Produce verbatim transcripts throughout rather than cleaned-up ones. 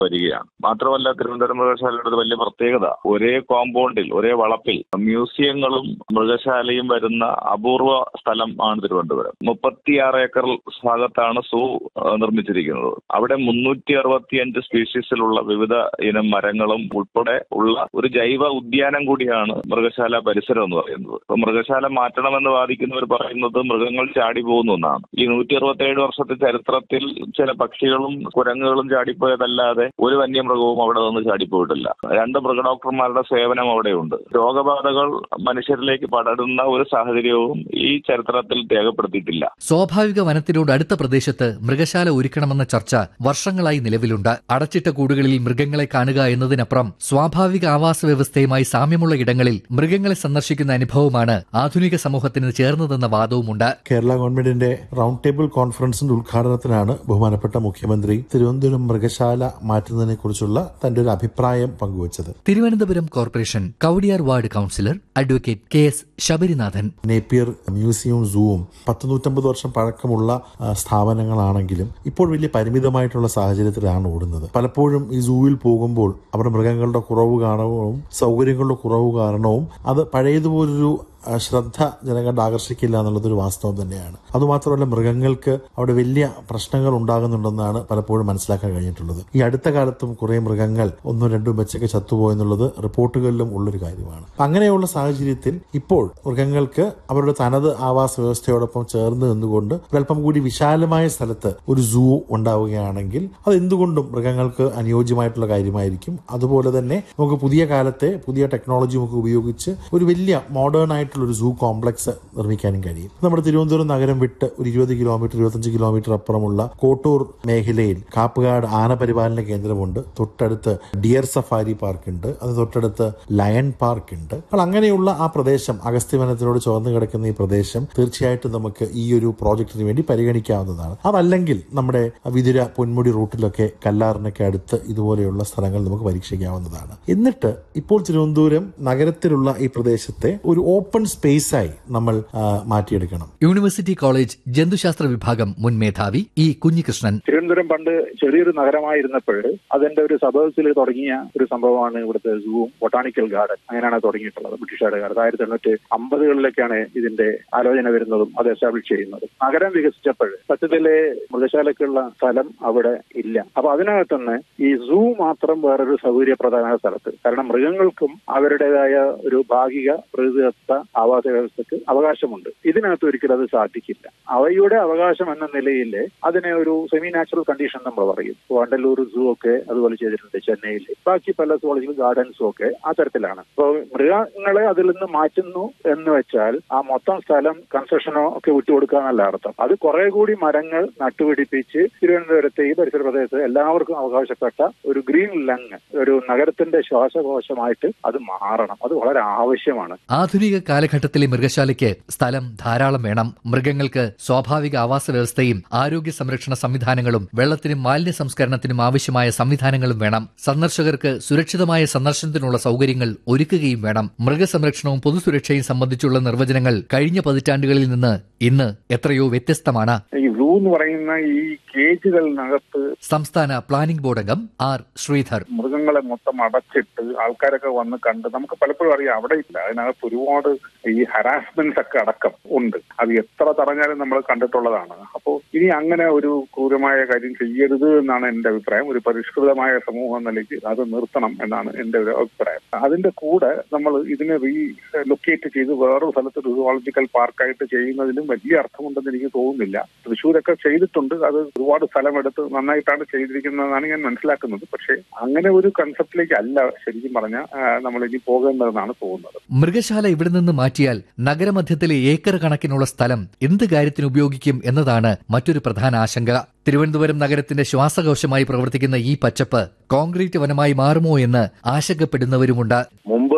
വരികയാണ്. മാത്രമല്ല തിരുവനന്തപുരം മൃഗശാലയുടെ വലിയ പ്രത്യേകത ഒരേ കോമ്പൗണ്ടിൽ ഒരേ വളപ്പിൽ മ്യൂസിയങ്ങളും മൃഗശാലയും വരുന്ന അപൂർവ സ്ഥലം ആണ് തിരുവനന്തപുരം. മുപ്പത്തിയാറ് ഏക്കർ ഭാഗത്താണ് സൂ നിർമ്മിച്ചിരിക്കുന്നത്. അവിടെ മുന്നൂറ്റി അറുപത്തിയഞ്ച് സ്പീഷീസിലുള്ള വിവിധ ഇനം മരങ്ങളും ഉൾപ്പെടെ ഉള്ള ഒരു ജൈവ ഉദ്യാനം കൂടിയാണ് മൃഗശാല പരിസരം എന്ന് പറയുന്നത്. അപ്പൊ മൃഗശാല മാറ്റണമെന്ന് വാദിക്കുന്നവർ പറയുന്നത് മൃഗങ്ങൾ ചാടി പോകുന്നു എന്നാണ്. ഈ നൂറ്റി അറുപത്തിയേഴ് വർഷത്തെ ചരിത്രത്തിൽ ചില പക്ഷികളും കുരങ്ങുകളും ചാടിപ്പോയതല്ലാതെ ഒരു വന്യമൃഗവും അവിടെ നിന്ന് ചാടിപ്പോയിട്ടില്ല. രണ്ട് മൃഗഡോക്ടർമാരുടെ സേവനം അവിടെയുണ്ട്. രോഗബാധകൾ മനുഷ്യരിലേക്ക് പടരുന്ന ഒരു സാഹചര്യവും ഈ ചരിത്രത്തിൽ രേഖപ്പെടുത്തിയിട്ടില്ല. സ്വാഭാവിക വനത്തിനോട് അടുത്ത പ്രദേശത്ത് മൃഗശാല ഒരുക്കണമെന്ന ചർച്ച വർഷങ്ങളായി നിലവിലുണ്ട്. അടച്ചിട്ട കൂടുകളിൽ മൃഗങ്ങളെ കാണുക എന്നതിനപ്പുറം സ്വാഭാവിക ആവാസ വ്യവസ്ഥയുമായി സാമ്യമുള്ള ഇടങ്ങളിൽ മൃഗങ്ങളെ സന്ദർശിക്കുന്ന അനുഭവമാണ് ആധുനിക സമൂഹത്തിന് ചേർന്നതെന്ന വാദവുമുണ്ട്. കേരള ഗവൺമെന്റിന്റെ റൌണ്ട് ടേബിൾ കോൺഫറൻസിന്റെ ഉദ്ഘാടനത്തിനാണ് ബഹുമാനപ്പെട്ട മുഖ്യമന്ത്രി തിരുവനന്തപുരം മൃഗശാല മാറ്റുന്നതിനെ കുറിച്ചുള്ള തന്റെ ഒരു അഭിപ്രായം പങ്കുവച്ചത്. Thiruvananthapuram corporation Kowdiar ward councillor advocate K S Sabarinathan. Napier മ്യൂസിയവും സൂവും പത്ത് നൂറ്റമ്പത് വർഷം പഴക്കമുള്ള സ്ഥാപനങ്ങളാണെങ്കിലും ഇപ്പോൾ വലിയ പരിമിതമായിട്ടുള്ള സാഹചര്യത്തിലാണ് ഓടുന്നത്. പലപ്പോഴും ഈ സൂവിൽ പോകുമ്പോൾ അവിടെ മൃഗങ്ങളുടെ കുറവ് കാരണവും സൗകര്യങ്ങളുടെ കുറവ് കാരണവും അത് പഴയതുപോലൊരു ശ്രദ്ധ ജനങ്ങളുടെ ആകർഷിക്കില്ല എന്നുള്ളതൊരു വാസ്തവം തന്നെയാണ്. അതുമാത്രമല്ല മൃഗങ്ങൾക്ക് അവിടെ വലിയ പ്രശ്നങ്ങൾ ഉണ്ടാകുന്നുണ്ടെന്നാണ് പലപ്പോഴും മനസ്സിലാക്കാൻ കഴിഞ്ഞിട്ടുള്ളത്. ഈ അടുത്ത കാലത്തും കുറെ മൃഗങ്ങൾ ഒന്നും രണ്ടും വെച്ചൊക്കെ ചത്തുപോയെന്നുള്ളത് റിപ്പോർട്ടുകളിലും ഉള്ളൊരു കാര്യമാണ്. അങ്ങനെയുള്ള സാഹചര്യത്തിൽ ഇപ്പോൾ മൃഗങ്ങൾക്ക് അവരുടെ തനത് ആവാസ വ്യവസ്ഥയോടൊപ്പം ചേർന്ന് നിന്നുകൊണ്ട് ഒരല്പം കൂടി വിശാലമായ സ്ഥലത്ത് ഒരു സൂ ഉണ്ടാവുകയാണെങ്കിൽ അത് എന്തുകൊണ്ടും മൃഗങ്ങൾക്ക് അനുയോജ്യമായിട്ടുള്ള കാര്യമായിരിക്കും. അതുപോലെ തന്നെ നമുക്ക് പുതിയ കാലത്തെ പുതിയ ടെക്നോളജി നമുക്ക് ഉപയോഗിച്ച് ഒരു വലിയ മോഡേൺ ആയിട്ട് ഒരു സൂ കോംപ്ലക്സ് നിർമ്മിക്കാനും കഴിയും. നമ്മുടെ തിരുവനന്തപുരം നഗരം വിട്ട് ഒരു ഇരുപത് കിലോമീറ്റർ ഇരുപത്തഞ്ച് കിലോമീറ്റർ അപ്പുറമുള്ള കോട്ടൂർ മേഖലയിൽ കാപ്പുകാട് ആനപരിപാലന കേന്ദ്രമുണ്ട്. തൊട്ടടുത്ത് ഡിയർ സഫാരി പാർക്ക് ഉണ്ട്. അത് തൊട്ടടുത്ത് ലയൺ പാർക്ക് ഉണ്ട്. അപ്പോൾ അങ്ങനെയുള്ള ആ പ്രദേശം അഗസ്ത്യവനത്തിനോട് ചോർന്ന് കിടക്കുന്ന ഈ പ്രദേശം തീർച്ചയായിട്ടും നമുക്ക് ഈ ഒരു പ്രോജക്റ്റിന് വേണ്ടി പരിഗണിക്കാവുന്നതാണ്. അതല്ലെങ്കിൽ നമ്മുടെ വിതുര പൊന്മുടി റൂട്ടിലൊക്കെ കല്ലാറിനൊക്കെ അടുത്ത് ഇതുപോലെയുള്ള സ്ഥലങ്ങൾ നമുക്ക് പരീക്ഷിക്കാവുന്നതാണ്. എന്നിട്ട് ഇപ്പോൾ തിരുവനന്തപുരം നഗരത്തിലുള്ള ഈ പ്രദേശത്തെ ഒരു ഓപ്പൺ സ്പേസായി നമ്മൾ മാറ്റിയെടുക്കണം. യൂണിവേഴ്സിറ്റി കോളേജ് ജന്തുശാസ്ത്ര വിഭാഗം മുൻ മേധാവി ഇ കുഞ്ഞികൃഷ്ണൻ. തിരുവനന്തപുരം പണ്ട് ചെറിയൊരു നഗരമായിരുന്നപ്പോൾ അതിന്റെ ഒരു സബേഴ്സിൽ തുടങ്ങിയ ഒരു സംഭവമാണ് ഇവിടുത്തെ സൂവും ബൊട്ടാണിക്കൽ ഗാർഡൻ. അങ്ങനെയാണ് തുടങ്ങിയിട്ടുള്ളത് ബ്രിട്ടീഷുകാരുടെ കാലത്ത്. ആയിരത്തി എണ്ണൂറ്റി അമ്പതുകളിലൊക്കെയാണ് ഇതിന്റെ ആലോചന വരുന്നതും അത് എസ്റ്റാബ്ലിഷ് ചെയ്യുന്നതും. നഗരം വികസിച്ചപ്പോൾ സത്യത്തിലെ മൃഗശാലക്കുള്ള സ്ഥലം അവിടെ ഇല്ല. അപ്പൊ അതിനകത്തുനിന്ന് ഈ സൂ മാത്രം വേറൊരു സൗകര്യപ്രദമായ സ്ഥലത്ത്, കാരണം മൃഗങ്ങൾക്കും അവരുടേതായ ഒരു ഭാഗിക പ്രകൃതിദത്ത ആവാസ വ്യവസ്ഥക്ക് അവകാശമുണ്ട്. ഇതിനകത്ത് ഒരിക്കലും അത് സാധിക്കില്ല. അവയുടെ അവകാശം എന്ന നിലയിൽ അതിനെ ഒരു സെമി നാച്ചുറൽ കണ്ടീഷൻ നമ്മൾ പറയും. വണ്ടല്ലൂർ സൂ ഒക്കെ അതുപോലെ ചെയ്തിട്ടുണ്ട് ചെന്നൈയിൽ. ബാക്കി പല സുവോളജിക്കൽ ഗാർഡൻസും ഒക്കെ ആ തരത്തിലാണ്. അപ്പോൾ മൃഗങ്ങളെ അതിൽ നിന്ന് മാറ്റുന്നു എന്ന് വെച്ചാൽ ആ മൊത്തം സ്ഥലം കൺസ്ട്രക്ഷനോ ഒക്കെ വിട്ടുകൊടുക്കാന്നല്ല അർത്ഥം. അത് കുറെ കൂടി മരങ്ങൾ നട്ടുപിടിപ്പിച്ച് തിരുവനന്തപുരത്തെ ഈ പരിസര പ്രദേശത്ത് എല്ലാവർക്കും അവകാശപ്പെട്ട ഒരു ഗ്രീൻ ലങ്, ഒരു നഗരത്തിന്റെ ശ്വാസകോശമായിട്ട് അത് മാറണം. അത് വളരെ ആവശ്യമാണ്. ആധുനിക കാലഘട്ടത്തിലെ മൃഗശാലയ്ക്ക് സ്ഥലം ധാരാളം വേണം. മൃഗങ്ങൾക്ക് സ്വാഭാവിക ആവാസ വ്യവസ്ഥയും ആരോഗ്യ സംരക്ഷണ സംവിധാനങ്ങളും വെള്ളത്തിനും മാലിന്യ സംസ്കരണത്തിനും ആവശ്യമായ സംവിധാനങ്ങളും വേണം. സന്ദർശകർക്ക് സുരക്ഷിതമായ സന്ദർശനത്തിനുള്ള സൗകര്യങ്ങൾ ഒരുക്കുകയും വേണം. മൃഗസംരക്ഷണവും പൊതുസുരക്ഷയും സംബന്ധിച്ചുള്ള നിർവചനങ്ങൾ കഴിഞ്ഞ പതിറ്റാണ്ടുകളിൽ നിന്ന് ഇന്ന് എത്രയോ വ്യത്യസ്തമാണ്. ഈ സൂ എന്ന് പറയുന്ന ഈ കേജുകളിനകത്ത് സംസ്ഥാന പ്ലാനിംഗ് ബോർഡ് അംഗം ആർ ശ്രീധർ. മൃഗങ്ങളെ മൊത്തം അടച്ചിട്ട് ആൾക്കാരൊക്കെ വന്ന് കണ്ട് നമുക്ക് പലപ്പോഴും അറിയാം അവിടെ ഇല്ല. അതിനകത്ത് ഒരുപാട് ഈ ഹരാസ്മെന്റ്സ് ഒക്കെ അടക്കം ഉണ്ട്. അത് എത്ര തടഞ്ഞാലും നമ്മൾ കണ്ടിട്ടുള്ളതാണ്. അപ്പോൾ ഇനി അങ്ങനെ ഒരു ക്രൂരമായ കാര്യം ചെയ്യരുത് എന്നാണ് എന്റെ അഭിപ്രായം. ഒരു പരിഷ്കൃതമായ സമൂഹം എന്ന നിലയ്ക്ക് അത് നിർത്തണം എന്നാണ് എന്റെ ഒരു അഭിപ്രായം. അതിന്റെ കൂടെ നമ്മൾ ഇതിനെ റീ ലൊക്കേറ്റ് ചെയ്ത് വേറൊരു സ്ഥലത്ത് സുവോളജിക്കൽ പാർക്കായിട്ട് ചെയ്യുന്നതിലും വലിയ അർത്ഥമുണ്ടെന്ന് എനിക്ക് തോന്നുന്നില്ല. തൃശ്ശൂരൊക്കെ ചെയ്തിട്ടുണ്ട്. അത് ഒരുപാട് സ്ഥലമെടുത്ത് നന്നായിട്ടാണ് ചെയ്തിരിക്കുന്നതെന്നാണ് ഞാൻ മനസ്സിലാക്കുന്നത്. പക്ഷേ അങ്ങനെ ഒരു കൺസെപ്റ്റിലേക്ക് അല്ല ശരിക്കും പറഞ്ഞാൽ നമ്മൾ ഇനി പോകേണ്ടതെന്നാണ് തോന്നുന്നത്. മൃഗശാല ഇവിടെ നിന്ന് മാറ്റിയാൽ നഗരമധ്യത്തിലെ ഏക്കർ കണക്കിനുള്ള സ്ഥലം എന്ത് കാര്യത്തിന് ഉപയോഗിക്കും എന്നതാണ് മറ്റൊരു പ്രധാന ആശങ്ക. തിരുവനന്തപുരം നഗരത്തിന്റെ ശ്വാസകോശമായി പ്രവർത്തിക്കുന്ന ഈ പച്ചപ്പ് കോൺക്രീറ്റ് വനമായി മാറുമോ എന്ന് ആശങ്കപ്പെടുന്നവരുമുണ്ട്. മുമ്പ്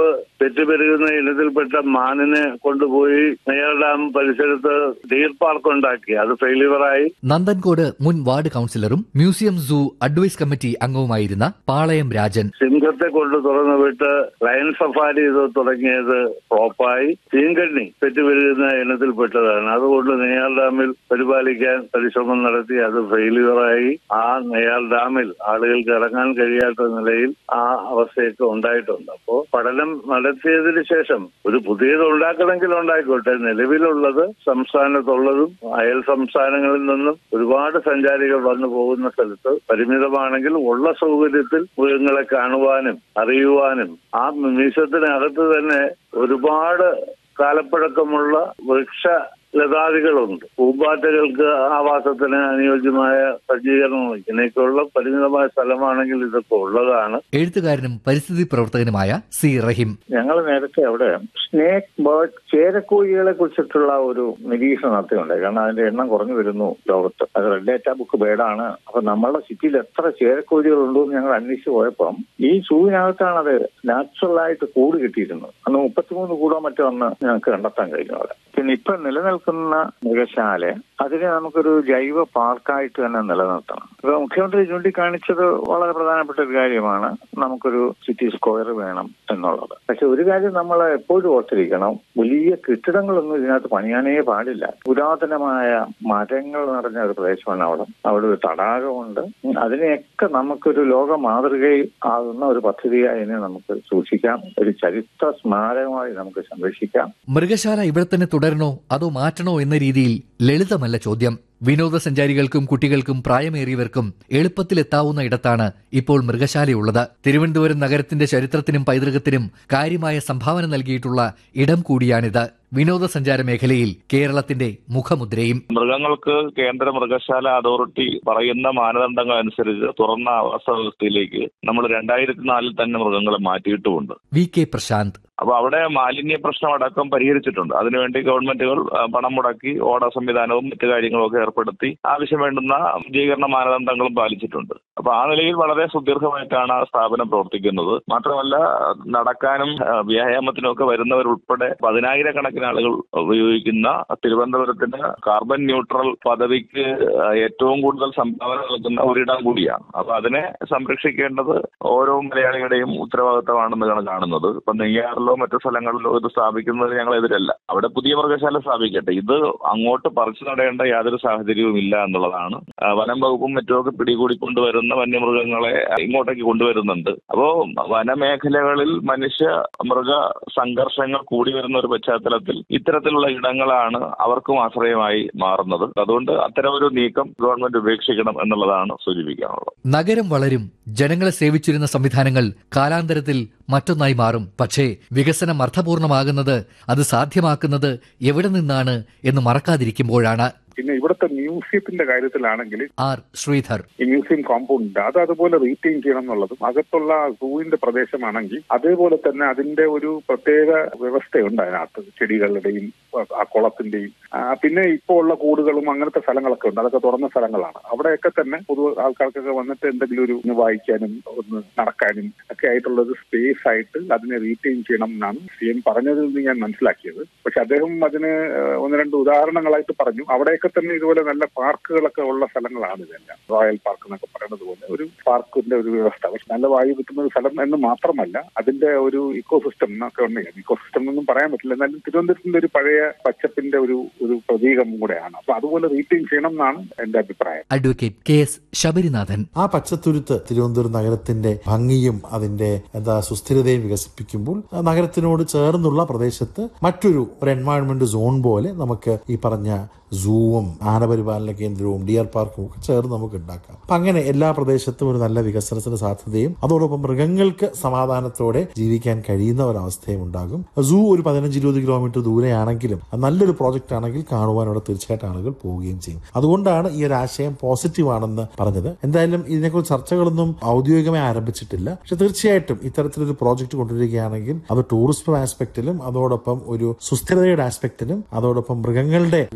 പെറ്റുപെരുകുന്ന ഇനത്തിൽപ്പെട്ട മാനിനെ കൊണ്ടുപോയി നെയ്യാർ ഡാം പരിസരത്ത് ഡീർ പാർക്ക് ഉണ്ടാക്കി. അത് ഫെയിലിയറായി. നന്ദൻകോട് മുൻ വാർഡ് കൌൺസിലറും മ്യൂസിയം സൂ അഡ്വൈസ് കമ്മിറ്റി അംഗവുമായിരുന്ന പാളയം രാജൻ സിംഹത്തെ കൊണ്ട് തുറന്നു വിട്ട് ലയൺ സഫാരി ഇത് തുടങ്ങിയത് ഫ്ലോപ്പായി. ചീങ്കണ്ണി പെറ്റുപെരുകുന്ന ഇനത്തിൽപ്പെട്ടതാണ്. അതുകൊണ്ട് നെയ്യാർ ഡാമിൽ പരിപാലിക്കാൻ പരിശ്രമം നടത്തി. അത് ഫെയിലിയറായി. ആ നെയ്യാർ ഡാമിൽ ആളുകൾക്ക് ഇറങ്ങാൻ കഴിയാത്ത നിലയിൽ ആ അവസ്ഥയൊക്കെ ഉണ്ടായിട്ടുണ്ട്. അപ്പോ പഠനം നടത്തിയതിനു ശേഷം ഒരു പുതിയത് ഉണ്ടാക്കണമെങ്കിൽ ഉണ്ടായിക്കോട്ടെ. നിലവിലുള്ളത് സംസ്ഥാനത്തുള്ളതും അയൽ സംസ്ഥാനങ്ങളിൽ നിന്നും ഒരുപാട് സഞ്ചാരികൾ വന്നു പോകുന്ന സ്ഥലത്ത് പരിമിതമാണെങ്കിൽ ഉള്ള സൗകര്യത്തിൽ മൃഗങ്ങളെ കാണുവാനും അറിയുവാനും ആ മ്യൂസിയത്തിനകത്ത് തന്നെ ഒരുപാട് കാലപ്പഴക്കമുള്ള വൃക്ഷ ലതാദികളുണ്ട്. പൂമ്പാറ്റകൾക്ക് ആവാസത്തിന് അനുയോജ്യമായ സജ്ജീകരണങ്ങൾ ഇതിനൊക്കെയുള്ള പരിമിതമായ സ്ഥലമാണെങ്കിൽ ഇതൊക്കെ ഉള്ളതാണ്. എഴുത്തുകാരനും പരിസ്ഥിതി പ്രവർത്തകനുമായ സി റഹീം. ഞങ്ങൾ നേരത്തെ അവിടെ സ്നേക്ക് ബേർഡ് ചേരക്കോഴികളെ കുറിച്ചിട്ടുള്ള ഒരു നിരീക്ഷണം നടത്തിയുണ്ടായി. കാരണം അതിന്റെ എണ്ണം കുറഞ്ഞു വരുന്നു ലോകത്ത്. അത് റെഡ് ഡേറ്റ ബുക്ക് ബേർഡാണ്. അപ്പൊ നമ്മളുടെ സിറ്റിയിൽ എത്ര ചേരക്കോഴികൾ ഉണ്ടോ എന്ന് ഞങ്ങൾ അന്വേഷിച്ച് പോയപ്പം ഈ സൂവിനകത്താണ് അത് നാച്ചുറലായിട്ട് കൂട് കിട്ടിയിരുന്നത്. അന്ന് മുപ്പത്തിമൂന്ന് കൂടോ മറ്റോ അന്ന് ഞങ്ങൾക്ക് കണ്ടെത്താൻ കഴിഞ്ഞു അവിടെ. പിന്നെ ഇപ്പൊ നിലനിൽക്കുന്ന മൃഗശാല അതിനെ നമുക്കൊരു ജൈവ പാർക്കായിട്ട് തന്നെ നിലനിർത്തണം. ഇപ്പൊ മുഖ്യമന്ത്രി ചൂണ്ടിക്കാണിച്ചത് വളരെ പ്രധാനപ്പെട്ട ഒരു കാര്യമാണ്. നമുക്കൊരു സിറ്റി സ്ക്വയർ വേണം എന്നുള്ളത്. പക്ഷെ ഒരു കാര്യം നമ്മൾ എപ്പോഴും ഓർത്തിരിക്കണം, വലിയ കെട്ടിടങ്ങളൊന്നും ഇതിനകത്ത് പണിയാനേ പാടില്ല. പുരാതനമായ മരങ്ങൾ നിറഞ്ഞ ഒരു പ്രദേശമാണ് അവിടെ. അവിടെ ഒരു തടാകമുണ്ട്. അതിനെയൊക്കെ നമുക്കൊരു ലോക മാതൃകയിൽ ആകുന്ന ഒരു പദ്ധതിയായി ഇതിനെ നമുക്ക് സൂക്ഷിക്കാം. ഒരു ചരിത്ര സ്മാരകമായി നമുക്ക് സംരക്ഷിക്കാം. മൃഗശാല ഇവിടെ തന്നെ തുടരണോ അതോ മാറ്റണോ എന്ന രീതിയിൽ ലളിതമല്ല ചോദ്യം. വിനോദസഞ്ചാരികൾക്കും കുട്ടികൾക്കും പ്രായമേറിയവർക്കും എളുപ്പത്തിലെത്താവുന്ന ഇടത്താണ് ഇപ്പോൾ മൃഗശാലയുള്ളത്. തിരുവനന്തപുരം നഗരത്തിന്റെ ചരിത്രത്തിനും പൈതൃകത്തിനും കാര്യമായ സംഭാവന നൽകിയിട്ടുള്ള ഇടം കൂടിയാണിത്. വിനോദസഞ്ചാര മേഖലയിൽ കേരളത്തിന്റെ മുഖമുദ്രയും. മൃഗങ്ങൾക്ക് കേന്ദ്ര മൃഗശാല അതോറിറ്റി പറയുന്ന മാനദണ്ഡങ്ങൾ അനുസരിച്ച് തുറന്ന ആവാസ വ്യവസ്ഥയിലേക്ക് നമ്മൾ രണ്ടായിരത്തി നാലിൽ തന്നെ മൃഗങ്ങളെ മാറ്റിയിട്ടുമുണ്ട്. V K Prashant. അപ്പൊ അവിടെ മാലിന്യ പ്രശ്നം അടക്കം പരിഹരിച്ചിട്ടുണ്ട്. അതിനുവേണ്ടി ഗവൺമെന്റുകൾ പണം മുടക്കി ഓട സംവിധാനവും മറ്റു കാര്യങ്ങളും ഒക്കെ ഏർപ്പെടുത്തി ആവശ്യം വേണ്ടുന്ന ശുചീകരണ മാനദണ്ഡങ്ങളും പാലിച്ചിട്ടുണ്ട്. അപ്പൊ ആ നിലയിൽ വളരെ സുദീർഘമായിട്ടാണ് ആ സ്ഥാപനം പ്രവർത്തിക്കുന്നത്. മാത്രമല്ല നടക്കാനും വ്യായാമത്തിനും ഒക്കെ വരുന്നവരുൾപ്പെടെ പതിനായിരക്കണക്കിന് ആളുകൾ ഉപയോഗിക്കുന്ന തിരുവനന്തപുരത്തിന് കാർബൺ ന്യൂട്രൽ പദവിക്ക് ഏറ്റവും കൂടുതൽ സംഭാവന നൽകുന്ന ഒരിടം കൂടിയാണ്. അപ്പൊ അതിനെ സംരക്ഷിക്കേണ്ടത് ഓരോ മലയാളിയുടെയും ഉത്തരവാദിത്തമാണെന്നാണ് കാണുന്നത്. ഇപ്പൊ നെയ്യാറിലോ മറ്റു സ്ഥലങ്ങളിലോ ഇത് സ്ഥാപിക്കുന്നത് ഞങ്ങൾ എതിരല്ല. അവിടെ പുതിയ മൃഗശാല സ്ഥാപിക്കട്ടെ. ഇത് അങ്ങോട്ട് പറിച്ചു നടേണ്ട യാതൊരു സാഹചര്യവും ഇല്ല എന്നുള്ളതാണ്. വനം വകുപ്പും മറ്റുമൊക്കെ പിടികൂടി കൊണ്ടുവരുന്ന വന്യമൃഗങ്ങളെ ഇങ്ങോട്ടേക്ക് കൊണ്ടുവരുന്നുണ്ട്. അപ്പോ വനമേഖലകളിൽ മനുഷ്യ മൃഗ സംഘർഷങ്ങൾ കൂടി വരുന്ന ഒരു പശ്ചാത്തലത്തിൽ ഇത്തരത്തിലുള്ള ഇടങ്ങളാണ് അവർക്കും ആശ്രയമായി മാറുന്നത്. അതുകൊണ്ട് അത്തരമൊരു നീക്കം ഗവൺമെന്റ് ഉപേക്ഷിക്കണം എന്നുള്ളതാണ് സൂചിപ്പിക്കാനുള്ളത്. നഗരം വളരും, ജനങ്ങളെ സേവിച്ചിരുന്ന സംവിധാനങ്ങൾ കാലാന്തരത്തിൽ മറ്റൊന്നായി മാറും. പക്ഷേ വികസനം അർത്ഥപൂർണമാകുന്നത്, അത് സാധ്യമാക്കുന്നത് എവിടെ നിന്നാണ് എന്ന് മറക്കാതിരിക്കുമ്പോഴാണ്. പിന്നെ ഇവിടുത്തെ മ്യൂസിയത്തിന്റെ കാര്യത്തിലാണെങ്കിൽ ആർ ശ്രീധർ, ഈ മ്യൂസിയം കോമ്പൗണ്ട് അത് അതുപോലെ റീറ്റെയിൻ ചെയ്യണം എന്നുള്ളതും അകത്തുള്ള സൂവിന്റെ പ്രദേശമാണെങ്കിൽ അതേപോലെ തന്നെ അതിന്റെ ഒരു പ്രത്യേക വ്യവസ്ഥയുണ്ട് അതിനകത്ത്. ചെടികളുടെയും ആ കുളത്തിന്റെയും പിന്നെ ഇപ്പോൾ ഉള്ള കൂടുകളും അങ്ങനത്തെ സ്ഥലങ്ങളൊക്കെ ഉണ്ട്. അതൊക്കെ തുറന്ന സ്ഥലങ്ങളാണ്. അവിടെയൊക്കെ തന്നെ പൊതു ആൾക്കാർക്കൊക്കെ വന്നിട്ട് എന്തെങ്കിലും ഒരു ഒന്ന് വായിക്കാനും ഒന്ന് നടക്കാനും ഒക്കെ ആയിട്ടുള്ള ഒരു സ്പേസ് ആയിട്ട് അതിനെ റീറ്റെയിൻ ചെയ്യണം എന്നാണ് സി എം പറഞ്ഞതിൽ നിന്ന് ഞാൻ മനസ്സിലാക്കിയത്. പക്ഷെ അദ്ദേഹം അതിന് ഒന്ന് രണ്ട് ഉദാഹരണങ്ങളായിട്ട് പറഞ്ഞു. അവിടെ തന്നെ ഇതുപോലെ നല്ല പാർക്കുകളൊക്കെ ഉള്ള സ്ഥലങ്ങളാണ് ഇതെല്ലാം. റോയൽ പാർക്ക് എന്നൊക്കെ പറയുന്നത് പോലെ ഒരു പാർക്കിന്റെ ഒരു വ്യവസ്ഥ. പക്ഷെ നല്ല വായു കിട്ടുന്ന ഒരു സ്ഥലം എന്ന് മാത്രമല്ല അതിന്റെ ഒരു ഇക്കോ സിസ്റ്റം എന്നൊക്കെ ഉണ്ടെങ്കിൽ ഇക്കോ സിസ്റ്റം എന്നൊന്നും പറയാൻ പറ്റില്ല. എന്നാലും തിരുവനന്തപുരത്തിന്റെ ഒരു പഴയ പച്ചപ്പിന്റെ ഒരു ഒരു പ്രതീകം കൂടെയാണ്. അപ്പൊ അതുപോലെ റീറ്റെയിൻ ചെയ്യണം എന്നാണ് എന്റെ അഭിപ്രായം. Advocate K S Sabarinathan. ആ പച്ചത്തുരുത്ത് തിരുവനന്തപുരം നഗരത്തിന്റെ ഭംഗിയും അതിന്റെ എന്താ സുസ്ഥിരതയും വികസിപ്പിക്കുമ്പോൾ നഗരത്തിനോട് ചേർന്നുള്ള പ്രദേശത്ത് മറ്റൊരു ഒരു എൻവയോൺമെന്റ് സോൺ പോലെ നമുക്ക് ഈ പറഞ്ഞ സൂവും ആനപരിപാലന കേന്ദ്രവും ഡിയർ പാർക്കും ഒക്കെ ചേർന്ന് നമുക്ക് ഉണ്ടാക്കാം. അപ്പൊ അങ്ങനെ എല്ലാ പ്രദേശത്തും ഒരു നല്ല വികസനത്തിന് സാധ്യതയും അതോടൊപ്പം മൃഗങ്ങൾക്ക് സമാധാനത്തോടെ ജീവിക്കാൻ കഴിയുന്ന ഒരവസ്ഥയും ഉണ്ടാകും. സൂ ഒരു പതിനഞ്ച് ഇരുപത് കിലോമീറ്റർ ദൂരെയാണെങ്കിലും നല്ലൊരു പ്രോജക്റ്റ് ആണെങ്കിൽ കാണുവാൻ അവിടെ തീർച്ചയായിട്ടും ആളുകൾ പോവുകയും ചെയ്യും. അതുകൊണ്ടാണ് ഈ ഒരു ആശയം പോസിറ്റീവ് ആണെന്ന് പറഞ്ഞത്. എന്തായാലും ഇതിനെക്കുറിച്ച് ചർച്ചകളൊന്നും ഔദ്യോഗികമായി ആരംഭിച്ചിട്ടില്ല. പക്ഷെ തീർച്ചയായിട്ടും ഇത്തരത്തിലൊരു പ്രോജക്റ്റ് കൊണ്ടുവരികയാണെങ്കിൽ അത് ടൂറിസം ആസ്പെക്റ്റിലും അതോടൊപ്പം ഒരു സുസ്ഥിരതയുടെ ആസ്പെക്റ്റിലും അതോടൊപ്പം മൃഗങ്ങളുടെ കാഴ്ചപ്പാട്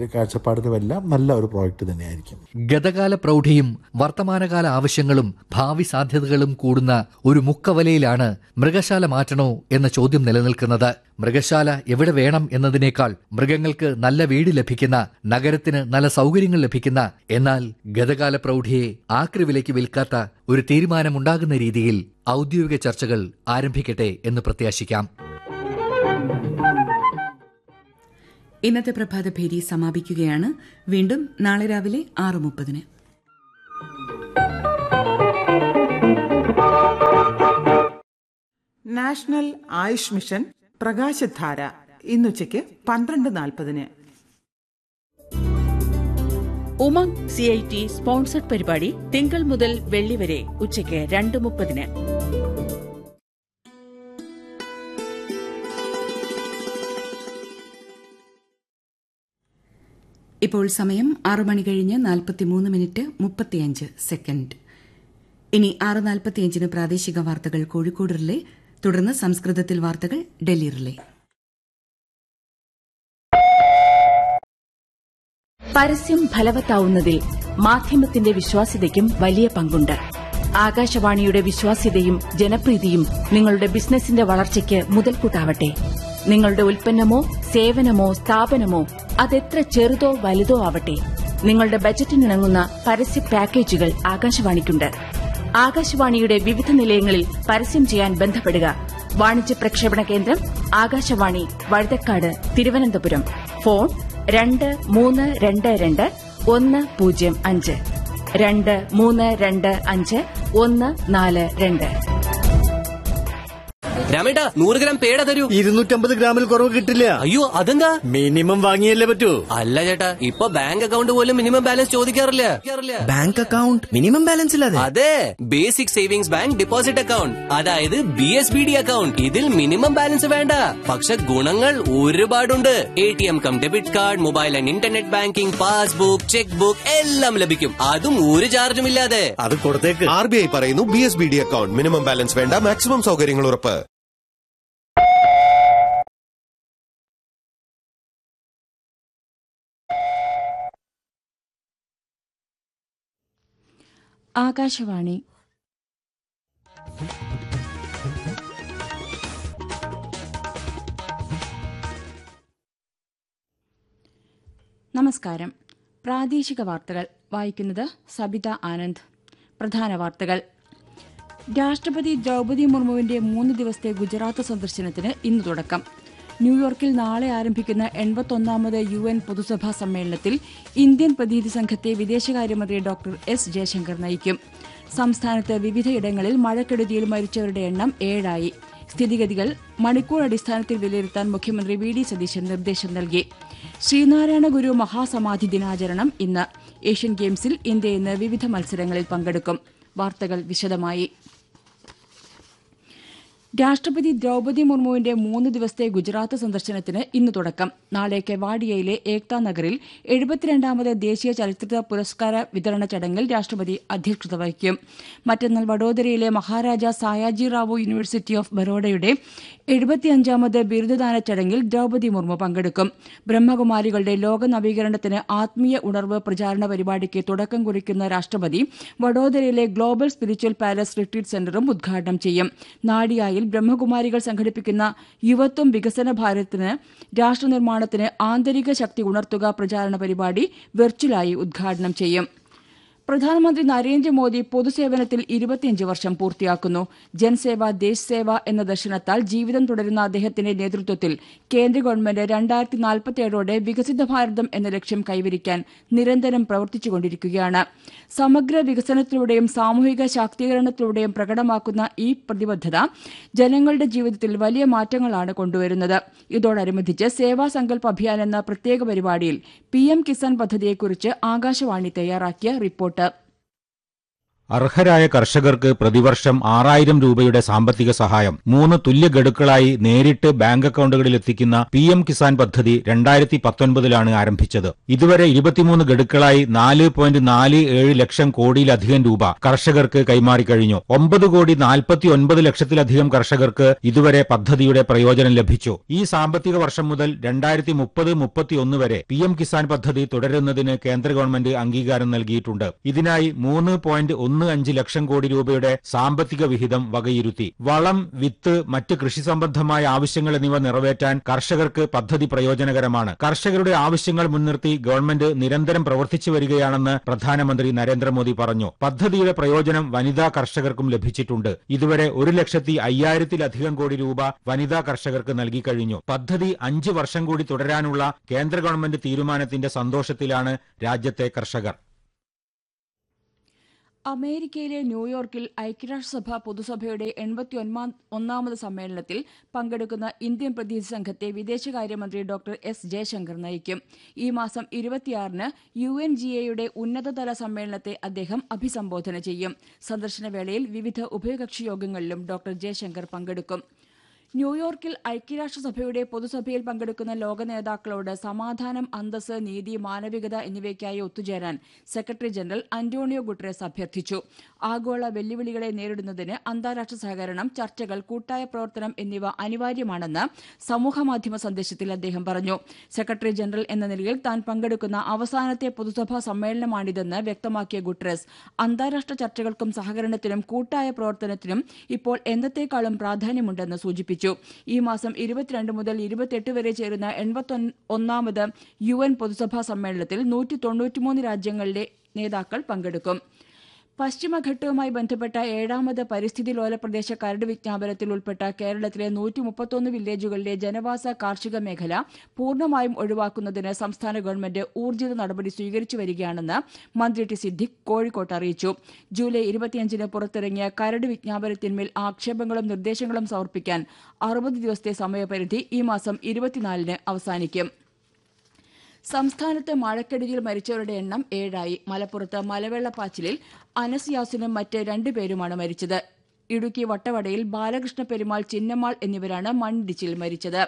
കാഴ്ചപ്പാടിനുമെല്ലാം നല്ല ഒരു പ്രോജക്റ്റ് തന്നെയായിരിക്കും. ഗതകാല പ്രൗഢിയും വർത്തമാനകാല ആവശ്യങ്ങളും ഭാവി സാധ്യതകളും കൂടുന്ന ഒരു മുക്കവലയിലാണ് മൃഗശാല മാറ്റണോ എന്ന ചോദ്യം നിലനിൽക്കുന്നത്. മൃഗശാല എവിടെ വേണം എന്നതിനേക്കാൾ മൃഗങ്ങൾക്ക് നല്ല വീട് ലഭിക്കുന്ന, നഗരത്തിന് നല്ല സൗകര്യങ്ങൾ ലഭിക്കുന്ന, എന്നാൽ ഗതകാല പ്രൗഢിയെ ആക്രി വിലയ്ക്ക് വിൽക്കാത്ത ഒരു തീരുമാനമുണ്ടാകുന്ന രീതിയിൽ ഔദ്യോഗിക ചർച്ചകൾ ആരംഭിക്കട്ടെ എന്ന് പ്രത്യാശിക്കാം. ഇന്നത്തെ പ്രഭാതഭേരി സമാപിക്കുകയാണ്. വീണ്ടും നാളെ രാവിലെ ആറ് മുപ്പതിന്. നാഷണൽ ആയുഷ് മിഷൻ പ്രകാശധാര ഇന്നുച്ചയ്ക്ക് പന്ത്രണ്ട് നാൽപ്പതിന്. Umang C I T sponsored പരിപാടി തിങ്കൾ മുതൽ വെള്ളി വരെ ഉച്ചയ്ക്ക് രണ്ട് മുപ്പതിന്. ഇപ്പോൾ സമയം ആറ് മണി കഴിഞ്ഞ് നാൽപ്പത്തിമൂന്ന് മിനിറ്റ് മുപ്പത്തിയഞ്ച് സെക്കൻഡ്. ഇനി ആറ് നാൽപ്പത്തിയഞ്ചിന് പ്രാദേശിക വാർത്തകൾ കോഴിക്കോട് റിലേ, തുടർന്ന് സംസ്കൃതത്തിൽ വാർത്തകൾ ഡൽഹി റിലേ. പരസ്യം ഫലവത്താവുന്നതിൽ മാധ്യമത്തിന്റെ വിശ്വാസ്യതയ്ക്കും വലിയ പങ്കുണ്ട്. ആകാശവാണിയുടെ വിശ്വാസ്യതയും ജനപ്രീതിയും നിങ്ങളുടെ ബിസിനസിന്റെ വളർച്ചയ്ക്ക് മുതൽക്കൂട്ടാവട്ടെ. നിങ്ങളുടെ ഉൽപ്പന്നമോ സേവനമോ സ്ഥാപനമോ അതെത്ര ചെറുതോ വലുതോ ആവട്ടെ, നിങ്ങളുടെ ബജറ്റിനിണങ്ങുന്ന പരസ്യ പാക്കേജുകൾ ആകാശവാണിക്കുണ്ട്. ആകാശവാണിയുടെ വിവിധ നിലയങ്ങളിൽ പരസ്യം ചെയ്യാൻ ബന്ധപ്പെടുക. വാണിജ്യ പ്രക്ഷേപണ കേന്ദ്രം ആകാശവാണി, വഴുതക്കാട്, തിരുവനന്തപുരം. ഫോൺ രണ്ട് മൂന്ന് രണ്ട് രണ്ട് ഒന്ന് പൂജ്യം അഞ്ച് രണ്ട് മൂന്ന് രണ്ട് അഞ്ച് ഒന്ന് നാല് രണ്ട്. രാമേട്ടാ, നൂറ് ഗ്രാം പേട തരൂ. ഇരുന്നൂറ്റമ്പത് ഗ്രാമിൽ കുറവ് കിട്ടില്ല. അയ്യോ, അതെന്താ? മിനിമം വാങ്ങിയല്ലേ പറ്റൂ. അല്ല ചേട്ടാ, ഇപ്പൊ ബാങ്ക് അക്കൗണ്ട് പോലും minimum balance ചോദിക്കാറില്ല. Bank account minimum balance ഇല്ലാതെ? അതെ, basic savings bank deposit account, അതായത് B S B D account. ഇതിൽ മിനിമം ബാലൻസ് വേണ്ട, പക്ഷെ ഗുണങ്ങൾ ഒരുപാടുണ്ട്. A T M come debit card, mobile and internet banking, passbook, check book എല്ലാം ലഭിക്കും, അതും ഒരു ചാർജും ഇല്ലാതെ. അത് കൊടുത്തേക്ക്. ആർ ബി ഐ പറയുന്നു B S B D account minimum balance വേണ്ട, മാക്സിമം സൗകര്യങ്ങൾ ഉറപ്പ്. ആകാശവാണി. നമസ്കാരം. പ്രാദേശിക വാർത്തകൾ വായിക്കുന്നത് സബിത ആനന്ദ്. പ്രധാന വാർത്തകൾ. രാഷ്ട്രപതി ദ്രൌപദി മുർമുവിന്റെ മൂന്ന് ദിവസത്തെ ഗുജറാത്ത് സന്ദർശനത്തിന് ഇന്ന് തുടക്കം. ന്യൂയോർക്കിൽ നാളെ ആരംഭിക്കുന്ന എൺപത്തൊന്നാമത് യു എൻ പൊതുസഭാ സമ്മേളനത്തിൽ ഇന്ത്യൻ പ്രതിനിധി സംഘത്തെ വിദേശകാര്യമന്ത്രി ഡോക്ടർ എസ് ജയശങ്കർ നയിക്കും. സംസ്ഥാനത്ത് വിവിധയിടങ്ങളിൽ മഴക്കെടുതിയിൽ മരിച്ചവരുടെ എണ്ണം ഏഴായി. സ്ഥിതിഗതികൾ മണിക്കൂർ അടിസ്ഥാനത്തിൽ വിലയിരുത്താൻ മുഖ്യമന്ത്രി വി ഡി സതീശൻ നിർദ്ദേശം നൽകി. ശ്രീനാരായണ ഗുരു മഹാസമാധി ദിനാചരണം ഇന്ന്. ഏഷ്യൻ ഗെയിംസിൽ ഇന്ത്യ ഇന്ന് വിവിധ മത്സരങ്ങളിൽ പങ്കെടുക്കും. വാർത്തകൾ വിശദമായി. രാഷ്ട്രപതി ദ്രൌപദി മുർമുവിന്റെ മൂന്ന് ദിവസത്തെ ഗുജറാത്ത് സന്ദർശനത്തിന് ഇന്ന് തുടക്കം. നാളെ കെവാഡിയയിലെ ഏക്താ നഗറിൽ എഴുപത്തിരണ്ടാമത് ദേശീയ ചലച്ചിത്ര പുരസ്കാര വിതരണ ചടങ്ങിൽ രാഷ്ട്രപതി അധ്യക്ഷത വഹിക്കും. മറ്റന്നാൾ വഡോദരയിലെ മഹാരാജ സായാജി റാവു യൂണിവേഴ്സിറ്റി ഓഫ് ബറോഡയുടെ എഴുപത്തിയഞ്ചാമത് ബിരുദദാന ചടങ്ങിൽ ദ്രൌപദി മുർമു പങ്കെടുക്കും. ബ്രഹ്മകുമാരികളുടെ ലോക നവീകരണത്തിന് ആത്മീയ ഉണർവ് പ്രചാരണ പരിപാടിക്ക് തുടക്കം കുറിക്കുന്ന രാഷ്ട്രപതി വഡോദരയിലെ ഗ്ലോബൽ സ്പിരിച്വൽ പാലസ് റിട്രീറ്റ് സെന്ററും ഉദ്ഘാടനം ചെയ്യും. നാഡിയായിൽ ബ്രഹ്മകുമാരികൾ സംഘടിപ്പിക്കുന്ന യുവത്വം വികസന ഭാരതത്തിന് രാഷ്ട്രനിർമ്മാണത്തിന് ആന്തരിക ശക്തി ഉണർത്തുക പ്രചാരണ പരിപാടി വെർച്വലായി ഉദ്ഘാടനം ചെയ്യും. പ്രധാനമന്ത്രി നരേന്ദ്രമോദി പൊതുസേവനത്തിൽ ഇരുപത്തിയഞ്ച് വർഷം പൂർത്തിയാക്കുന്നു. ജൻസേവ ദേശ് സേവ എന്ന ദർശനത്താൽ ജീവിതം തുടരുന്ന അദ്ദേഹത്തിന്റെ നേതൃത്വത്തിൽ കേന്ദ്ര ഗവൺമെന്റ് രണ്ടായിരത്തി നാൽപ്പത്തിയേഴോടെ വികസിത ഭാരതം എന്ന ലക്ഷ്യം കൈവരിക്കാൻ നിരന്തരം പ്രവർത്തിച്ചുകൊണ്ടിരിക്കുകയാണ്. സമഗ്ര വികസനത്തിലൂടെയും സാമൂഹിക ശാക്തീകരണത്തിലൂടെയും പ്രകടമാക്കുന്ന ഈ പ്രതിബദ്ധത ജനങ്ങളുടെ ജീവിതത്തിൽ വലിയ മാറ്റങ്ങളാണ് കൊണ്ടുവരുന്നത്. ഇതോടനുബന്ധിച്ച് സേവാ സങ്കൽപ് അഭിയാൻ എന്ന പ്രത്യേക പരിപാടിയിൽ പി എം കിസാൻ പദ്ധതിയെക്കുറിച്ച് ആകാശവാണി തയ്യാറാക്കിയ റിപ്പോർട്ട്. അർഹരായ കർഷകർക്ക് പ്രതിവർഷം ആറായിരം രൂപയുടെ സാമ്പത്തിക സഹായം മൂന്ന് തുല്യ ഗഡുക്കളായി നേരിട്ട് ബാങ്ക് അക്കൌണ്ടുകളിൽ എത്തിക്കുന്ന പി എം കിസാൻ പദ്ധതി രണ്ടായിരത്തി പത്തൊൻപതിലാണ് ആരംഭിച്ചത്. ഇതുവരെ ഇരുപത്തിമൂന്ന് ഗഡുക്കളായി നാല് പോയിന്റ് നാല് ഏഴ് ലക്ഷം കോടിയിലധികം രൂപ കർഷകർക്ക് കൈമാറിക്കഴിഞ്ഞു. ഒമ്പത് കോടി നാൽപ്പത്തി ഒൻപത് ലക്ഷത്തിലധികം കർഷകർക്ക് ഇതുവരെ പദ്ധതിയുടെ പ്രയോജനം ലഭിച്ചു. ഈ സാമ്പത്തിക വർഷം മുതൽ രണ്ടായിരത്തി മുപ്പത് മുപ്പത്തിയൊന്ന് വരെ പി എം കിസാൻ പദ്ധതി തുടരുന്നതിന് കേന്ദ്ര ഗവൺമെന്റ് അംഗീകാരം നൽകിയിട്ടുണ്ട്. ഇതിനായി മൂന്ന് പോയിന്റ് ഒന്ന് അഞ്ച് ലക്ഷം കോടി രൂപയുടെ സാമ്പത്തിക വിഹിതം വകയിരുത്തി. വളം, വിത്ത്, മറ്റ് കൃഷി സംബന്ധമായ ആവശ്യങ്ങൾ എന്നിവ നിറവേറ്റാൻ കർഷകർക്ക് പദ്ധതി പ്രയോജനകരമാണ്. കർഷകരുടെ ആവശ്യങ്ങൾ മുൻനിർത്തി ഗവൺമെന്റ് നിരന്തരം പ്രവർത്തിച്ചു വരികയാണെന്ന് പ്രധാനമന്ത്രി നരേന്ദ്രമോദി പറഞ്ഞു. പദ്ധതിയുടെ പ്രയോജനം വനിതാ കർഷകർക്കും ലഭിച്ചിട്ടുണ്ട്. ഇതുവരെ ഒരു ലക്ഷത്തി അയ്യായിരത്തിലധികം കോടി രൂപ വനിതാ കർഷകർക്ക് നൽകിക്കഴിഞ്ഞു. പദ്ധതി അഞ്ച് വർഷം കൂടി തുടരാനുള്ള കേന്ദ്ര ഗവൺമെന്റ് തീരുമാനത്തിന്റെ സന്തോഷത്തിലാണ് രാജ്യത്തെ കർഷകർ. അമേരിക്കയിലെ ന്യൂയോർക്കിൽ ഐക്യരാഷ്ട്രസഭ പൊതുസഭയുടെ എൺപത്തി ഒന്നാമത് സമ്മേളനത്തിൽ പങ്കെടുക്കുന്ന ഇന്ത്യൻ പ്രതിനിധി സംഘത്തെ വിദേശകാര്യമന്ത്രി ഡോക്ടർ എസ് ജയശങ്കർ നയിക്കും. ഈ മാസം ഇരുപത്തിയാറിന് യു എൻ ജി എയുടെ ഉന്നതതല സമ്മേളനത്തെ അദ്ദേഹം അഭിസംബോധന ചെയ്യും. സന്ദർശനവേളയിൽ വിവിധ ഉഭയകക്ഷി യോഗങ്ങളിലും ഡോക്ടർ ജയശങ്കർ പങ്കെടുക്കും. ന്യൂയോർക്കിൽ ഐക്യരാഷ്ട്രസഭയുടെ പൊതുസഭയിൽ പങ്കെടുക്കുന്ന ലോക നേതാക്കളോട് സമാധാനം, അന്തസ്സ്, നീതി, മാനവികത എന്നിവയ്ക്കായി ഒത്തുചേരാൻ സെക്രട്ടറി ജനറൽ അന്റോണിയോ ഗുട്ടറസ് അഭ്യർത്ഥിച്ചു. ആഗോള വെല്ലുവിളികളെ നേരിടുന്നതിന് അന്താരാഷ്ട്ര സഹകരണം, ചർച്ചകൾ, കൂട്ടായ പ്രവർത്തനം എന്നിവ അനിവാര്യമാണെന്ന് സമൂഹമാധ്യമ സന്ദേശത്തിൽ അദ്ദേഹം പറഞ്ഞു. സെക്രട്ടറി ജനറൽ എന്ന നിലയിൽ താൻ പങ്കെടുക്കുന്ന അവസാനത്തെ പൊതുസഭാ സമ്മേളനമാണിതെന്ന് വ്യക്തമാക്കിയ ഗുട്ടറസ് അന്താരാഷ്ട്ര ചർച്ചകൾക്കും സഹകരണത്തിനും കൂട്ടായ പ്രവർത്തനത്തിനും ഇപ്പോൾ എന്നത്തേക്കാളും പ്രാധാന്യമുണ്ടെന്ന് സൂചിപ്പിച്ചു. ഈ മാസം ഇരുപത്തിരണ്ട് മുതൽ ഇരുപത്തിയെട്ട് വരെ ചേരുന്ന എൺപത്തി ഒന്നാമത് യു എൻ പൊതുസഭാ സമ്മേളനത്തിൽ നൂറ്റി തൊണ്ണൂറ്റിമൂന്ന് രാജ്യങ്ങളിലെ നേതാക്കൾ പങ്കെടുക്കും. പശ്ചിമഘട്ടവുമായി ബന്ധപ്പെട്ട ഏഴാമത് പരിസ്ഥിതി ലോല പ്രദേശ കരട് വിജ്ഞാപനത്തിൽ ഉൾപ്പെട്ട കേരളത്തിലെ നൂറ്റി മുപ്പത്തൊന്ന് വില്ലേജുകളിലെ ജനവാസ കാർഷിക മേഖല പൂർണ്ണമായും ഒഴിവാക്കുന്നതിന് സംസ്ഥാന ഗവൺമെന്റ് ഊർജിത നടപടി സ്വീകരിച്ചു വരികയാണെന്ന് മന്ത്രി ടി സിദ്ദിഖ് കോഴിക്കോട്ട് അറിയിച്ചു. ജൂലൈ ഇരുപത്തിയഞ്ചിന് പുറത്തിറങ്ങിയ കരട് വിജ്ഞാപനത്തിന്മേൽ ആക്ഷേപങ്ങളും നിർദ്ദേശങ്ങളും സമർപ്പിക്കാൻ അറുപത് ദിവസത്തെ സമയപരിധി ഈ മാസം ഇരുപത്തിനാലിന് അവസാനിക്കും. സംസ്ഥാനത്ത് മഴക്കെടുതിയിൽ മരിച്ചവരുടെ എണ്ണം ഏഴായി. മലപ്പുറത്ത് മലവെള്ളപ്പാച്ചിലിൽ അനസ് യാസിനും മറ്റ് രണ്ടുപേരുമാണ് മരിച്ചത്. ഇടുക്കി വട്ടവടയിൽ ബാലകൃഷ്ണ പെരുമാൾ, ചിന്നമ്മാൾ എന്നിവരാണ് മണ്ണിടിച്ചിൽ മരിച്ചത്.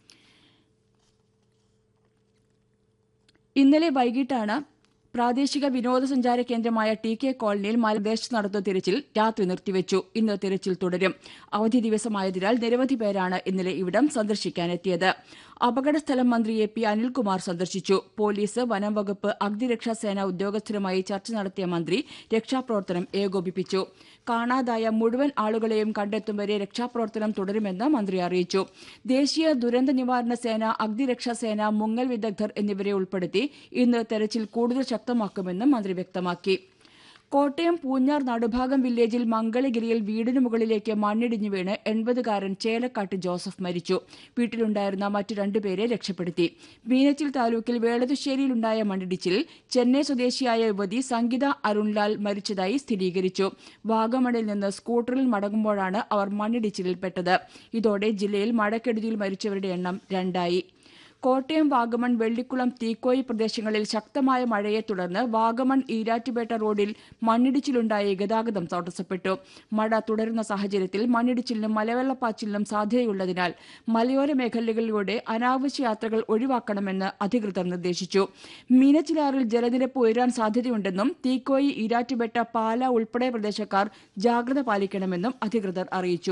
ഇന്നലെ വൈകിട്ടാണ് പ്രാദേശിക വിനോദസഞ്ചാര കേന്ദ്രമായ ടി കെ കോളനിയിൽ മലദേശത്ത് നടത്തുന്ന തിരച്ചിൽ രാത്രി നിർത്തിവെച്ചു. ഇന്ന് തിരച്ചിൽ തുടരും. അവധി ദിവസമായതിനാൽ നിരവധി പേരാണ് ഇന്നലെ ഇവിടം സന്ദർശിക്കാനെത്തിയത്. അപകടസ്ഥലം മന്ത്രി എ പി അനിൽകുമാർ സന്ദർശിച്ചു. പോലീസ്, വനം വകുപ്പ്, അഗ്നിരക്ഷാസേന ഉദ്യോഗസ്ഥരുമായി ചർച്ച നടത്തിയ മന്ത്രി രക്ഷാപ്രവർത്തനം ഏകോപിപ്പിച്ചു. കാണാതായ മുഴുവൻ ആളുകളെയും കണ്ടെത്തും വരെ രക്ഷാപ്രവർത്തനം തുടരുമെന്ന് മന്ത്രി അറിയിച്ചു. ദേശീയ ദുരന്ത നിവാരണ സേന, അഗ്നിരക്ഷാസേന, മുങ്ങൽ വിദഗ്ധർ എന്നിവരെ ഉൾപ്പെടുത്തി ഇന്ന് തെരച്ചിൽ കൂടുതൽ ശക്തമാക്കുമെന്ന് മന്ത്രി വ്യക്തമാക്കി. കോട്ടയം പൂഞ്ഞാർ നടുഭാഗം വില്ലേജിൽ മംഗളഗിരിയിൽ വീടിനു മുകളിലേക്ക് മണ്ണിടിഞ്ഞു വീണ് എൺപതുകാരൻ ചേലക്കാട്ട് ജോസഫ് മരിച്ചു. വീട്ടിലുണ്ടായിരുന്ന മറ്റു രണ്ടുപേരെ രക്ഷപ്പെടുത്തി. മീനച്ചിൽ താലൂക്കിൽ വേളതുശ്ശേരിയിലുണ്ടായ മണ്ണിടിച്ചിലിൽ ചെന്നൈ സ്വദേശിയായ യുവതി സംഗീത അരുൺലാൽ മരിച്ചതായി സ്ഥിരീകരിച്ചു. വാഗമണിൽ നിന്ന് സ്കൂട്ടറിൽ മടങ്ങുമ്പോഴാണ് അവർ മണ്ണിടിച്ചിലിൽപ്പെട്ടത്. ഇതോടെ ജില്ലയിൽ മഴക്കെടുതിയിൽ മരിച്ചവരുടെ എണ്ണം രണ്ടായി. കോട്ടയം, വാഗമൺ, വെള്ളിക്കുളം, തീക്കോയി പ്രദേശങ്ങളിൽ ശക്തമായ മഴയെ തുടർന്ന് വാഗമൺ ഈരാറ്റുപേട്ട റോഡിൽ മണ്ണിടിച്ചിലുണ്ടായി ഗതാഗതം തടസ്സപ്പെട്ടു. മഴ തുടരുന്ന സാഹചര്യത്തിൽ മണ്ണിടിച്ചിലിനും മലവെള്ളപ്പാച്ചിലിനും സാധ്യതയുള്ളതിനാൽ മലയോര മേഖലകളിലൂടെ അനാവശ്യ യാത്രകൾ ഒഴിവാക്കണമെന്ന് അധികൃതർ നിർദ്ദേശിച്ചു. മീനച്ചിലാറിൽ ജലനിരപ്പ് ഉയരാൻ സാധ്യതയുണ്ടെന്നും തീക്കോയി, ഈരാറ്റുപേട്ട, പാല ഉൾപ്പെടെ പ്രദേശക്കാർ ജാഗ്രത പാലിക്കണമെന്നും അധികൃതർ അറിയിച്ചു.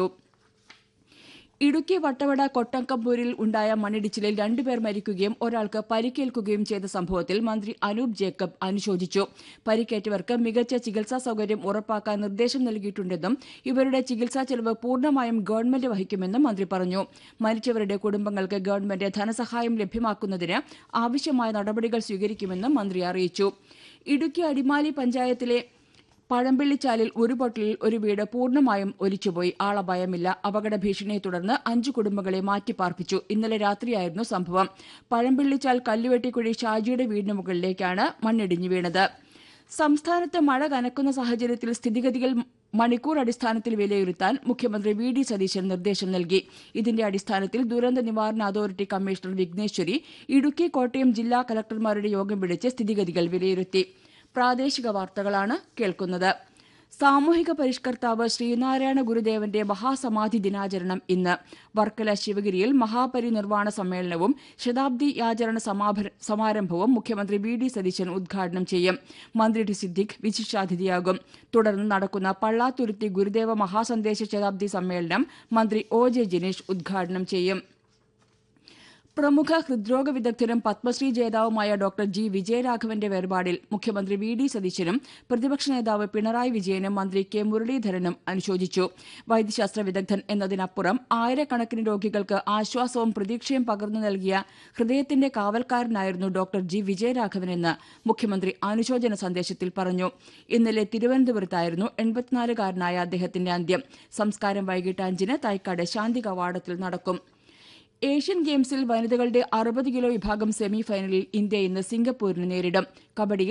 ഇടുക്കി വട്ടവട കൊട്ടക്കമ്പൂരിൽ ഉണ്ടായ മണ്ണിടിച്ചിലിൽ രണ്ടുപേർ മരിക്കുകയും ഒരാൾക്ക് പരിക്കേൽക്കുകയും ചെയ്ത സംഭവത്തിൽ മന്ത്രി അനൂപ് ജേക്കബ് അനുശോചിച്ചു. പരിക്കേറ്റവർക്ക് മികച്ച ചികിത്സാ സൌകര്യം ഉറപ്പാക്കാൻ നിർദ്ദേശം നൽകിയിട്ടുണ്ടെന്നും ഇവരുടെ ചികിത്സാ ചെലവ് പൂർണ്ണമായും ഗവൺമെന്റ് വഹിക്കുമെന്നും മന്ത്രി പറഞ്ഞു. മരിച്ചവരുടെ കുടുംബങ്ങൾക്ക് ഗവൺമെന്റ് ധനസഹായം ലഭ്യമാക്കുന്നതിന് ആവശ്യമായ നടപടികൾ സ്വീകരിക്കുമെന്നും മന്ത്രി അറിയിച്ചു. ഇടുക്കി അടിമാലി പഞ്ചായത്തിലെ പഴമ്പിള്ളിച്ചാലിൽ ഉരുപൊട്ടലിൽ ഒരു വീട് പൂർണ്ണമായും ഒലിച്ചുപോയി. ആളപായമില്ല. അപകട ഭീഷണിയെ തുടർന്ന് അഞ്ചു കുടുംബങ്ങളെ മാറ്റിപ്പാർപ്പിച്ചു. ഇന്നലെ രാത്രിയായിരുന്നു സംഭവം. പഴമ്പിള്ളിച്ചാൽ കല്ലുവെട്ടിക്കുഴി ഷാജിയുടെ വീടിന് മുകളിലേക്കാണ് മണ്ണിടിഞ്ഞു വീണത്. സംസ്ഥാനത്ത് മഴ കനക്കുന്ന സാഹചര്യത്തിൽ സ്ഥിതിഗതികൾ മണിക്കൂർ അടിസ്ഥാനത്തിൽ വിലയിരുത്താൻ മുഖ്യമന്ത്രി വി ഡി സതീശൻ നിർദ്ദേശം നൽകി. ഇതിന്റെ അടിസ്ഥാനത്തിൽ ദുരന്ത നിവാരണ അതോറിറ്റി കമ്മീഷണർ വിഘ്നേശ്വരി ഇടുക്കി, കോട്ടയം ജില്ലാ കലക്ടർമാരുടെ യോഗം വിളിച്ച് സ്ഥിതിഗതികൾ വിലയിരുത്തി. പ്രാദേശിക വാർത്തകളാണ് കേൾക്കുന്നത്. സാമൂഹിക പരിഷ്കർത്താവ് ശ്രീനാരായണ ഗുരുദേവന്റെ മഹാസമാധി ദിനാചരണം ഇന്ന്. വർക്കല ശിവഗിരിയിൽ മഹാപരിനിർവാണ സമ്മേളനവും ശതാബ്ദി യാചരണ സമാരംഭവും മുഖ്യമന്ത്രി വി ഡി സതീശൻ ഉദ്ഘാടനം ചെയ്യും. മന്ത്രി ടി സിദ്ദിഖ് വിശിഷ്ടാതിഥിയാകും. തുടർന്ന് നടക്കുന്ന പള്ളാത്തുരുത്തി ഗുരുദേവ മഹാസന്ദേശ ശതാബ്ദി സമ്മേളനം മന്ത്രി ഒ ജെ ജിനേഷ് ഉദ്ഘാടനം ചെയ്യും. പ്രമുഖ ഹൃദ്രോഗ വിദഗ്ധനും പത്മശ്രീ ജേതാവുമായ ഡോക്ടർ ജി വിജയരാഘവന്റെ വേർപാടിൽ മുഖ്യമന്ത്രി വി ഡി സതീശനും പ്രതിപക്ഷ നേതാവ് പിണറായി വിജയനും മന്ത്രി കെ മുരളീധരനും അനുശോചിച്ചു. വൈദ്യശാസ്ത്ര വിദഗ്ധൻ എന്നതിനപ്പുറം ആയിരക്കണക്കിന് രോഗികൾക്ക് ആശ്വാസവും പ്രതീക്ഷയും പകർന്നു നൽകിയ ഹൃദയത്തിന്റെ കാവൽക്കാരനായിരുന്നു ഡോക്ടർ ജി വിജയരാഘവനെന്ന് മുഖ്യമന്ത്രി അനുശോചന സന്ദേശത്തിൽ പറഞ്ഞു. ഇന്നലെ തിരുവനന്തപുരത്തായിരുന്നു എൺപത്തിനാലുകാരനായ അദ്ദേഹത്തിന്റെ അന്ത്യം. സംസ്കാരം വൈകിട്ട് അഞ്ചിന് തൈക്കാട് ശാന്തി കവാടത്തിൽ നടക്കും. ഏഷ്യൻ ഗെയിംസിൽ വനിതകളുടെ അറുപത് കിലോ വിഭാഗം സെമിഫൈനലിൽ ഇന്ത്യ ഇന്ന് സിംഗപ്പൂരിനെ നേരിടും. കബഡിയിൽ